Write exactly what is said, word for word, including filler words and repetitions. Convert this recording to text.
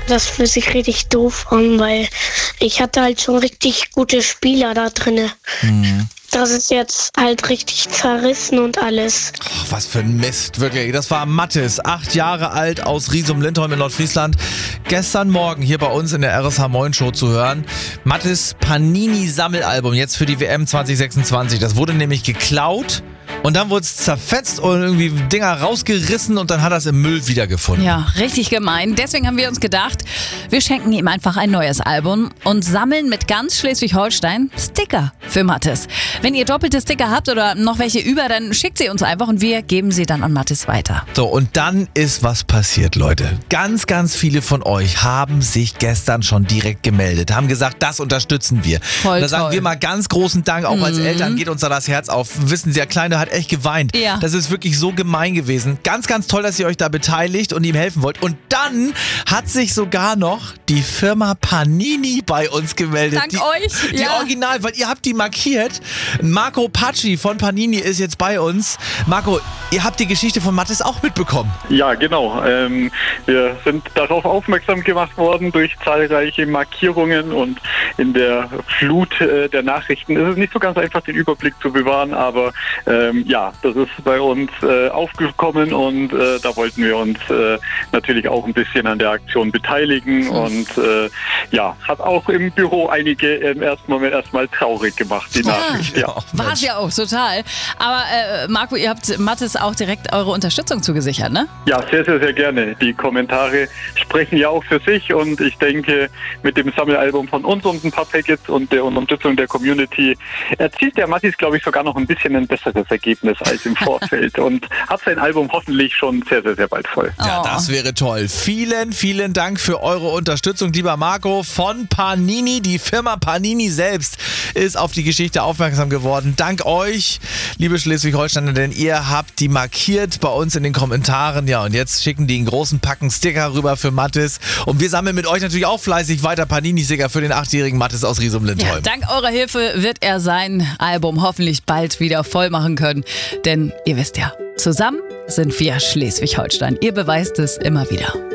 Das fühlt sich richtig doof an, weil ich hatte halt schon richtig gute Spieler da drinne. Mhm. Das ist jetzt halt richtig zerrissen und alles. Oh, was für ein Mist, wirklich. Das war Mathis, acht Jahre alt, aus Riesum-Lindholm in Nordfriesland. Gestern Morgen hier bei uns in der R S H Moin Show zu hören. Mathis Panini-Sammelalbum, jetzt für die W M zwanzig sechsundzwanzig. Das wurde nämlich geklaut. Und dann wurde es zerfetzt und irgendwie Dinger rausgerissen und dann hat er es im Müll wiedergefunden. Ja, richtig gemein. Deswegen haben wir uns gedacht, wir schenken ihm einfach ein neues Album und sammeln mit ganz Schleswig-Holstein Sticker für Mathis. Wenn ihr doppelte Sticker habt oder noch welche über, dann schickt sie uns einfach und wir geben sie dann an Mathis weiter. So, und dann ist was passiert, Leute. Ganz, ganz viele von euch haben sich gestern schon direkt gemeldet, haben gesagt, das unterstützen wir. Voll und da sagen toll. wir mal ganz großen Dank, auch Mhm. als Eltern geht uns da das Herz auf. Wissen Sie, der Kleine hat echt geweint. Ja. Das ist wirklich so gemein gewesen. Ganz, ganz toll, dass ihr euch da beteiligt und ihm helfen wollt. Und dann hat sich sogar noch die Firma Panini bei uns gemeldet. Dank die, euch. Die Ja. Original, weil ihr habt die markiert. Marco Pacci von Panini ist jetzt bei uns. Marco, ihr habt die Geschichte von Mathis auch mitbekommen. Ja, genau. Ähm, wir sind darauf aufmerksam gemacht worden durch zahlreiche Markierungen und in der Flut äh, der Nachrichten ist es nicht so ganz einfach, den Überblick zu bewahren, aber ähm, ja, das ist bei uns äh, aufgekommen und äh, da wollten wir uns äh, natürlich auch ein bisschen an der Aktion beteiligen und äh, ja, hat auch im Büro einige im ersten Moment erstmal traurig gemacht, die Nachricht. Ja. War es ja auch, total. Aber äh, Marco, ihr habt Mathis auch direkt eure Unterstützung zugesichert, ne? Ja, sehr, sehr, sehr gerne. Die Kommentare sprechen ja auch für sich und ich denke, mit dem Sammelalbum von uns und ein paar Packets und der Unterstützung der Community erzielt der Mathis, glaube ich, sogar noch ein bisschen ein besseres Ergebnis als im Vorfeld und hat sein Album hoffentlich schon sehr, sehr, sehr bald voll. Ja, Oh. das wäre toll. Vielen, vielen Dank für eure Unterstützung, lieber Marco von Panini. Die Firma Panini selbst ist auf die Geschichte aufmerksam geworden. Dank euch, liebe Schleswig-Holsteiner, denn ihr habt die markiert bei uns in den Kommentaren. Ja, und jetzt schicken die einen großen Packen Sticker rüber für Mathis. Und wir sammeln mit euch natürlich auch fleißig weiter Panini-Sticker für den achtjährigen Mathis aus Ja, Riesum-Lindholm. dank eurer Hilfe wird er sein Album hoffentlich bald wieder voll machen können. Denn ihr wisst ja, zusammen sind wir Schleswig-Holstein. Ihr beweist es immer wieder.